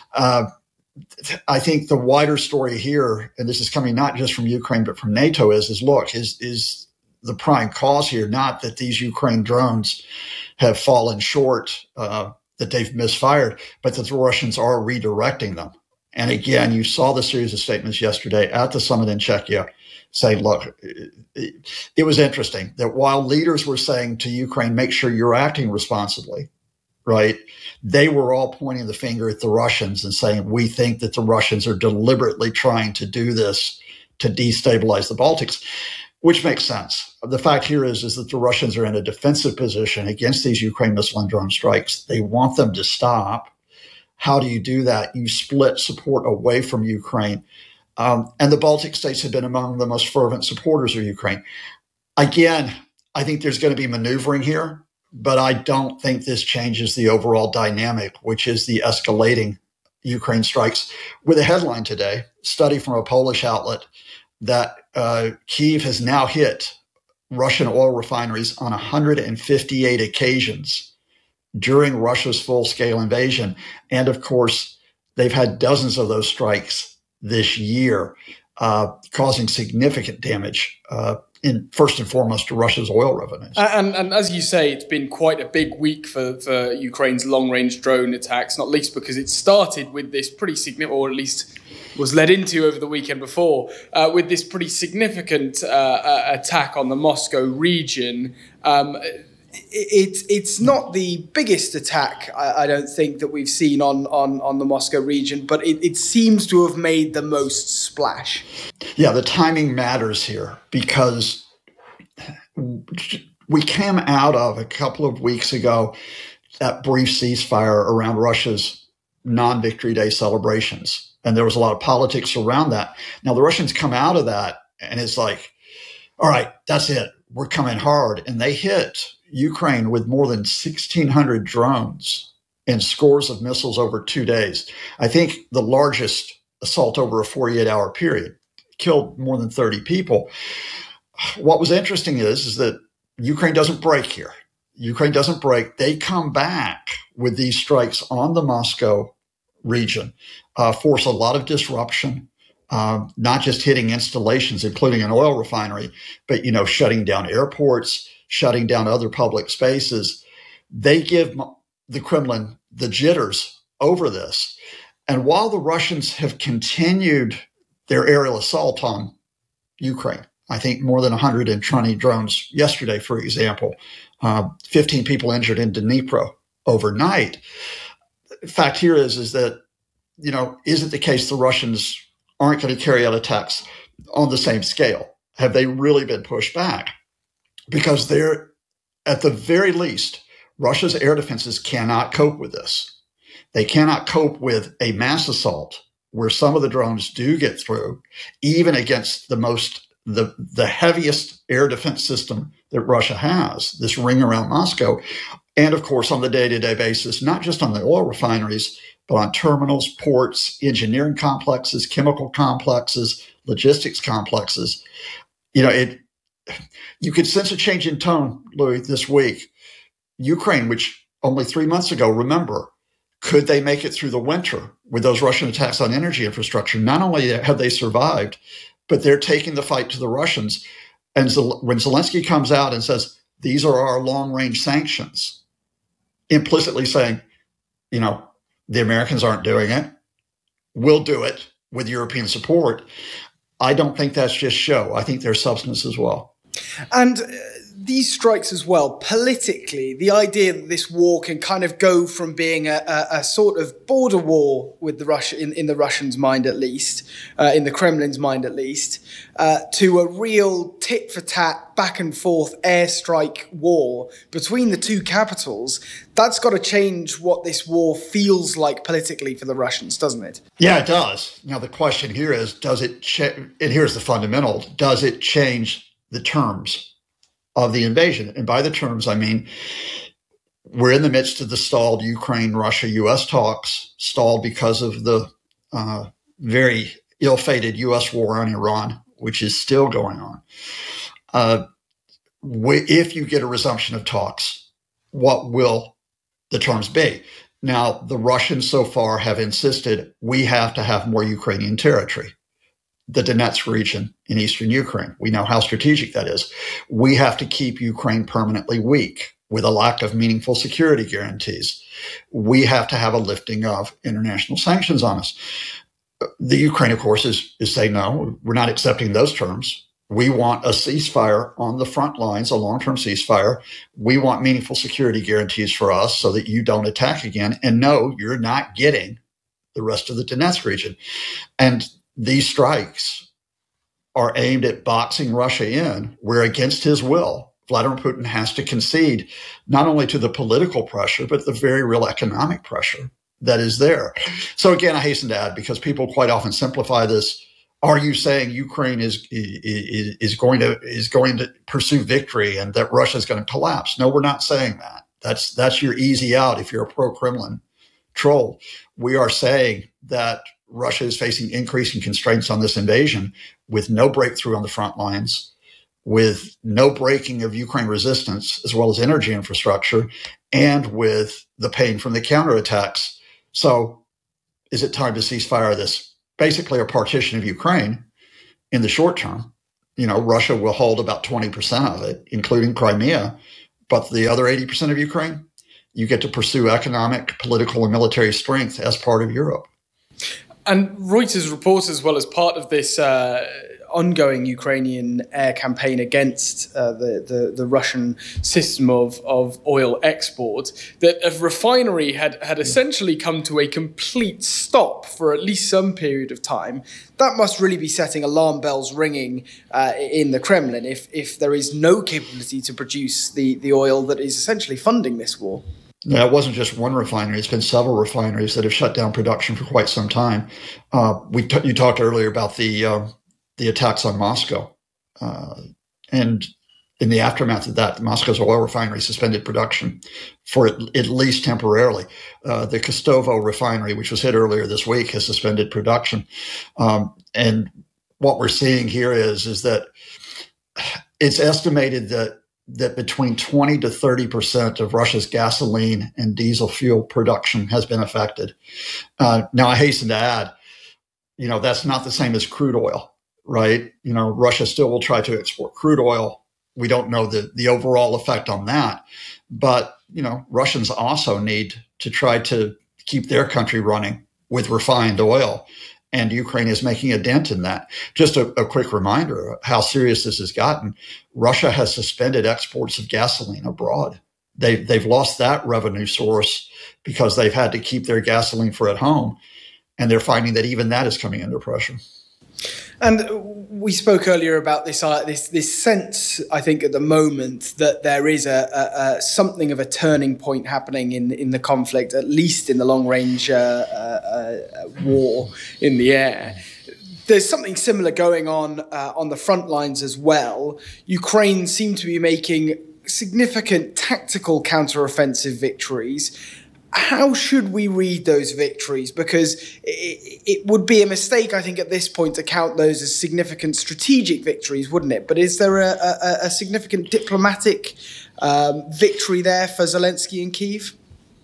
W: I think the wider story here, and this is coming not just from Ukraine, but from NATO, is the prime cause here, not that these Ukraine drones have fallen short, that they've misfired, but that the Russians are redirecting them. And again, you saw the series of statements yesterday at the summit in Czechia saying, look, it was interesting that while leaders were saying to Ukraine, make sure you're acting responsibly, right? They were all pointing the finger at the Russians and saying, we think that the Russians are deliberately trying to do this to destabilize the Baltics. which makes sense. The fact here is that the Russians are in a defensive position against these Ukraine missile and drone strikes. They want them to stop. How do you do that? You split support away from Ukraine. And the Baltic states have been among the most fervent supporters of Ukraine. Again, I think there's going to be maneuvering here, but I don't think this changes the overall dynamic, which is the escalating Ukraine strikes. With a headline today, study from a Polish outlet, that Kyiv has now hit Russian oil refineries on 158 occasions during Russia's full-scale invasion. And of course, they've had dozens of those strikes this year, causing significant damage, first and foremost to Russia's oil revenues.
B: And as you say, it's been quite a big week for Ukraine's long-range drone attacks, not least because it started with this pretty significant, or at least was led into over the weekend before, with this pretty significant attack on the Moscow region. It's not the biggest attack, I don't think, that we've seen on the Moscow region, but it seems to have made the most splash.
W: Yeah, the timing matters here because we came out of a couple of weeks ago that brief ceasefire around Russia's non-Victory Day celebrations. And there was a lot of politics around that. Now, the Russians come out of that and it's like, all right, that's it. We're coming hard. And they hit Ukraine with more than 1,600 drones and scores of missiles over 2 days. I think the largest assault over a 48-hour period, killed more than 30 people. What was interesting is that Ukraine doesn't break here. Ukraine doesn't break. They come back with these strikes on the Moscow region, force a lot of disruption, not just hitting installations, including an oil refinery, but, shutting down airports, shutting down other public spaces. They give the Kremlin the jitters over this. And while the Russians have continued their aerial assault on Ukraine, I think more than 120 drones yesterday, for example, 15 people injured in Dnipro overnight. The fact here is that, is it the case the Russians aren't going to carry out attacks on the same scale? Have they really been pushed back? Because they're, at the very least, Russia's air defenses cannot cope with this. They cannot cope with a mass assault where some of the drones do get through, even against the heaviest air defense system that Russia has, this ring around Moscow. And of course, on the day-to-day basis, not just on the oil refineries, but on terminals, ports, engineering complexes, chemical complexes, logistics complexes. You could sense a change in tone, Louis, this week. Ukraine, which only 3 months ago, remember, could they make it through the winter with those Russian attacks on energy infrastructure? Not only have they survived, but they're taking the fight to the Russians. And when Zelensky comes out and says, these are our long-range sanctions, implicitly saying, the Americans aren't doing it, we'll do it with European support. I don't think that's just show. I think there's substance as well.
V: And these strikes as well, politically, the idea that this war can kind of go from being a sort of border war with the in the Russians' mind at least, in the Kremlin's mind at least, to a real tit-for-tat, back-and-forth airstrike war between the two capitals, that's got to change what this war feels like politically for the Russians, doesn't it?
W: Yeah, it does. Now, the question here is, and here's the fundamental, does it change the terms of the invasion? And by the terms, I mean, we're in the midst of the stalled Ukraine-Russia-U.S. talks, stalled because of the very ill-fated U.S. war on Iran, which is still going on. If you get a resumption of talks, what will the terms be? Now, the Russians so far have insisted we have to have more Ukrainian territory. The Donetsk region in eastern Ukraine. We know how strategic that is. We have to keep Ukraine permanently weak with a lack of meaningful security guarantees. We have to have a lifting of international sanctions on us. The Ukraine, of course, is saying, no, we're not accepting those terms. We want a ceasefire on the front lines, a long-term ceasefire. We want meaningful security guarantees for us so that you don't attack again. And no, you're not getting the rest of the Donetsk region. And these strikes are aimed at boxing Russia in, where against his will, Vladimir Putin has to concede not only to the political pressure, but the very real economic pressure that is there. So again, I hasten to add, because people quite often simplify this, are you saying Ukraine is going to pursue victory and that Russia is going to collapse? No, we're not saying that. That's your easy out if you're a pro-Kremlin troll. We are saying that Russia is facing increasing constraints on this invasion with no breakthrough on the front lines, with no breaking of Ukraine resistance, as well as energy infrastructure, and with the pain from the counterattacks. So is it time to cease fire this? Basically a partition of Ukraine in the short term. Russia will hold about 20% of it, including Crimea, but the other 80% of Ukraine, you get to pursue economic, political, and military strength as part of Europe.
B: And Reuters reports, as well as part of this ongoing Ukrainian air campaign against the Russian system of oil export, that a refinery had essentially come to a complete stop for at least some period of time. That must really be setting alarm bells ringing in the Kremlin if there is no capability to produce the oil that is essentially funding this war.
W: Yeah, it wasn't just one refinery. It's been several refineries that have shut down production for quite some time. You talked earlier about the attacks on Moscow. And in the aftermath of that, Moscow's oil refinery suspended production for at least temporarily. The Kostovo refinery, which was hit earlier this week, has suspended production. And what we're seeing here is that it's estimated that between 20 to 30% of Russia's gasoline and diesel fuel production has been affected. Now, I hasten to add, that's not the same as crude oil, right? Russia still will try to export crude oil. We don't know the overall effect on that. But, Russians also need to try to keep their country running with refined oil. And Ukraine is making a dent in that. Just a quick reminder of how serious this has gotten. Russia has suspended exports of gasoline abroad. They've lost that revenue source because they've had to keep their gasoline for at home. And they're finding that even that is coming under pressure.
B: And we spoke earlier about this sense, I think, at the moment that there is a something of a turning point happening in the conflict, at least in the long-range war in the air. There's something similar going on the front lines as well. Ukraine seemed to be making significant tactical counteroffensive victories. How should we read those victories? Because it would be a mistake, I think, at this point to count those as significant strategic victories, wouldn't it? But is there a significant diplomatic victory there for Zelensky and Kyiv?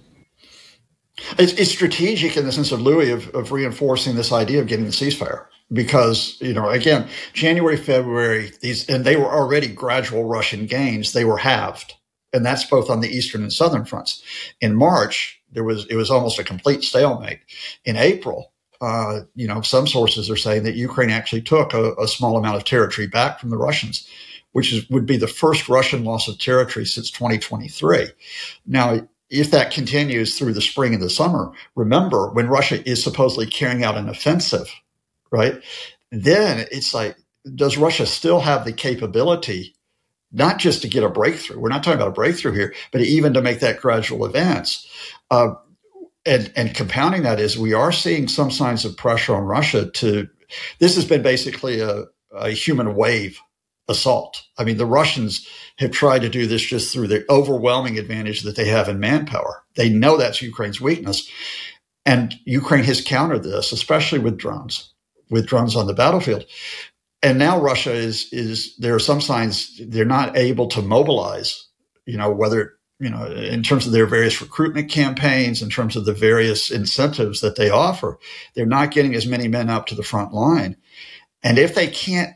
W: It's strategic in the sense of, Louis, of reinforcing this idea of getting the ceasefire. Because, again, January, February, and they were already gradual Russian gains, they were halved. And that's both on the eastern and southern fronts. In March, it was almost a complete stalemate. In April, some sources are saying that Ukraine actually took a small amount of territory back from the Russians, which would be the first Russian loss of territory since 2023. Now, if that continues through the spring and the summer, remember, when Russia is supposedly carrying out an offensive, right, then it's like, does Russia still have the capability not just to get a breakthrough? We're not talking about a breakthrough here, but even to make that gradual advance. And compounding that is we are seeing some signs of pressure on Russia this has been basically a human wave assault. I mean, the Russians have tried to do this just through the overwhelming advantage that they have in manpower. They know that's Ukraine's weakness. And Ukraine has countered this, especially with drones on the battlefield. And now Russia there are some signs they're not able to mobilize, whether, in terms of their various recruitment campaigns, in terms of the various incentives that they offer, they're not getting as many men up to the front line. And if they can't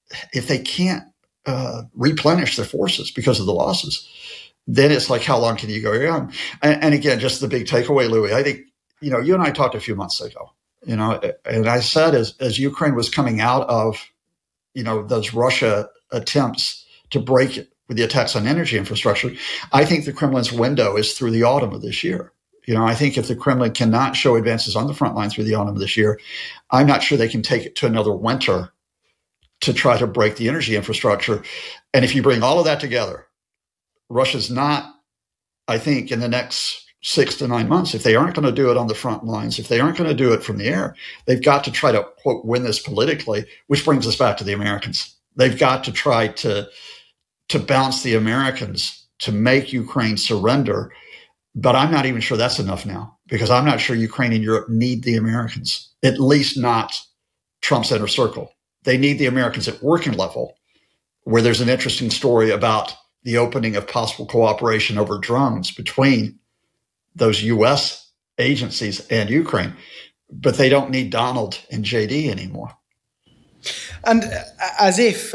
W: replenish their forces because of the losses, then it's like, how long can you go around? And again, just the big takeaway, Louis, I think, you and I talked a few months ago, and I said as Ukraine was coming out of, those Russia attempts to break it with the attacks on energy infrastructure, I think the Kremlin's window is through the autumn of this year. I think if the Kremlin cannot show advances on the front line through the autumn of this year, I'm not sure they can take it to another winter to try to break the energy infrastructure. And if you bring all of that together, Russia's not, I think, in the next 6 to 9 months, if they aren't going to do it on the front lines, if they aren't going to do it from the air, they've got to try to, quote, win this politically, which brings us back to the Americans. They've got to try to bounce the Americans to make Ukraine surrender. But I'm not even sure that's enough now, because I'm not sure Ukraine and Europe need the Americans, at least not Trump's inner circle. They need the Americans at working level, where there's an interesting story about the opening of possible cooperation over drones between those U.S. agencies and Ukraine. But they don't need Donald and JD anymore.
V: And as if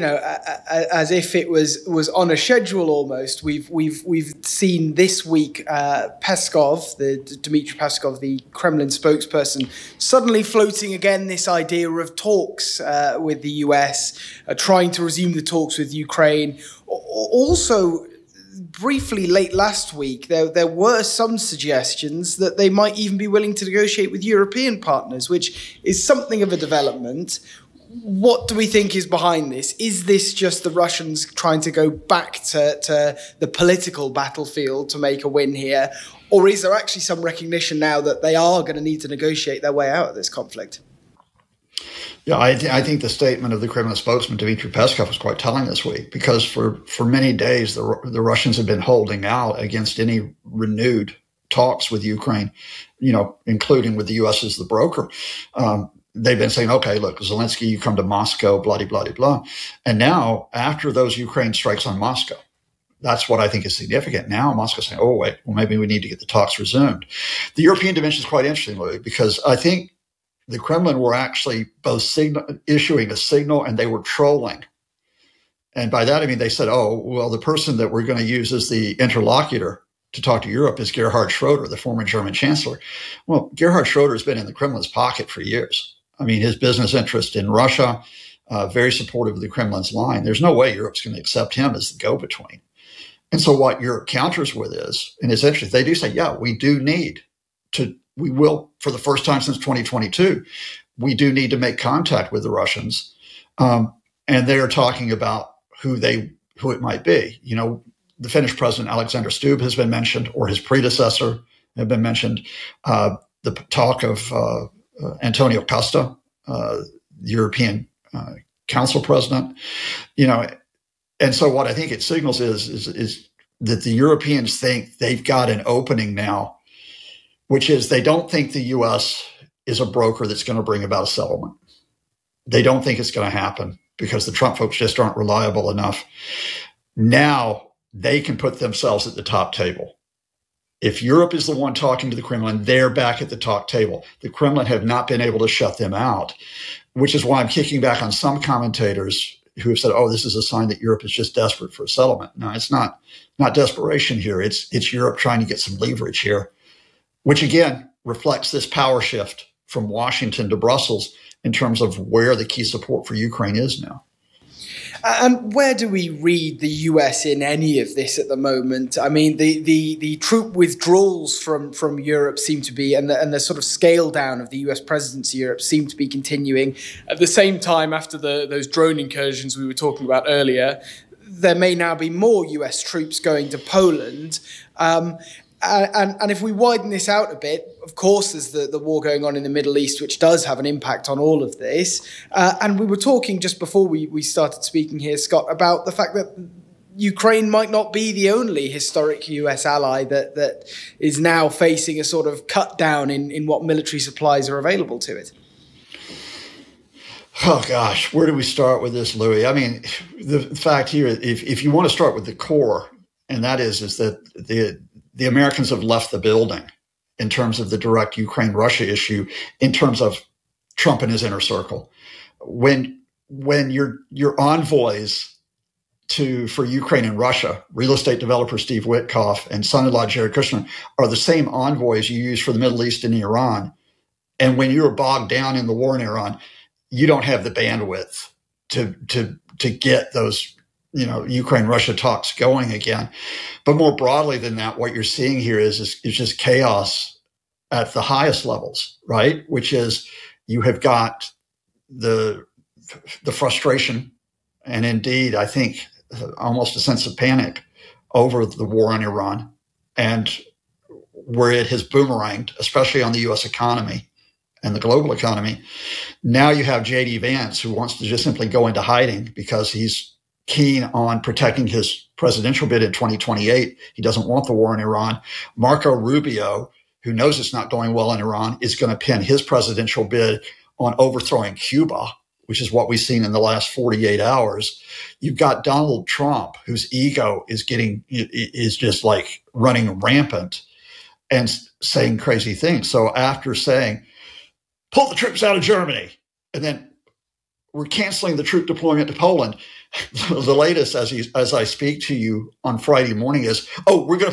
V: as if it was on a schedule almost, we've seen this week Peskov, Dmitry Peskov, the Kremlin spokesperson, suddenly floating again this idea of talks with the US, trying to resume the talks with Ukraine. Also, briefly late last week, there were some suggestions that they might even be willing to negotiate with European partners, which is something of a development. What do we think is behind this? Is this just the Russians trying to go back to the political battlefield to make a win here? Or is there actually some recognition now that they are going to need to negotiate their way out of this conflict?
W: Yeah, I think the statement of the Kremlin spokesman, Dmitry Peskov, was quite telling this week, because for many days, the Russians have been holding out against any renewed talks with Ukraine, including with the U.S. as the broker. They've been saying, okay, look, Zelensky, you come to Moscow, blah, blah, blah, blah. And now, after those Ukraine strikes on Moscow, that's what I think is significant. Now Moscow's saying, oh, wait, well, maybe we need to get the talks resumed. The European dimension is quite interesting, Louis, because I think the Kremlin were actually both issuing a signal and they were trolling. And by that, I mean, they said, oh, well, the person that we're going to use as the interlocutor to talk to Europe is Gerhard Schroeder, the former German chancellor. Well, Gerhard Schroeder has been in the Kremlin's pocket for years. I mean, his business interest in Russia, very supportive of the Kremlin's line. There's no way Europe's going to accept him as the go-between. And so what Europe counters with is, and it's interesting, they do say, yeah, we will, for the first time since 2022, we do need to make contact with the Russians. And they're talking about who it might be. The Finnish president, Alexander Stubb, has been mentioned, or his predecessor have been mentioned. The talk of Antonio Costa, the European Council president, and so what I think it signals is that the Europeans think they've got an opening now, which is they don't think the U.S. is a broker that's going to bring about a settlement. They don't think it's going to happen because the Trump folks just aren't reliable enough. Now they can put themselves at the top table. If Europe is the one talking to the Kremlin, they're back at the top table. The Kremlin have not been able to shut them out, which is why I'm kicking back on some commentators who have said, oh, this is a sign that Europe is just desperate for a settlement. No, it's not desperation here. It's Europe trying to get some leverage here, which again reflects this power shift from Washington to Brussels in terms of where the key support for Ukraine is now.
V: And where do we read the US in any of this at the moment? I mean, the troop withdrawals from Europe seem to be, and the sort of scale down of the US presidency Europe seem to be continuing. At the same time, after those drone incursions we were talking about earlier, there may now be more US troops going to Poland. And if we widen this out a bit, of course, there's the war going on in the Middle East, which does have an impact on all of this. And we were talking just before we started speaking here, Scott, about the fact that Ukraine might not be the only historic US ally that is now facing a sort of cut down in what military supplies are available to it.
W: Oh, gosh, where do we start with this, Louis? I mean, the fact here, if you want to start with the core, and that is that the Americans have left the building in terms of the direct Ukraine-Russia issue, in terms of Trump and his inner circle. When your envoys for Ukraine and Russia, real estate developer Steve Witkoff and son-in-law Jared Kushner, are the same envoys you use for the Middle East and Iran, and when you're bogged down in the war in Iran, you don't have the bandwidth to get those Ukraine-Russia talks going again. But more broadly than that, what you're seeing here is just chaos at the highest levels, right? Which is you have got the the frustration, and indeed, I think almost a sense of panic over the war on Iran and where it has boomeranged, especially on the U.S. economy and the global economy. Now you have J.D. Vance, who wants to just simply go into hiding because he's keen on protecting his presidential bid in 2028. He doesn't want the war in Iran. Marco Rubio, who knows it's not going well in Iran, is going to pin his presidential bid on overthrowing Cuba, which is what we've seen in the last 48 hours. You've got Donald Trump, whose ego is just like running rampant and saying crazy things. So after saying, pull the troops out of Germany, and then we're canceling the troop deployment to Poland, the latest as I speak to you on Friday morning is, we're going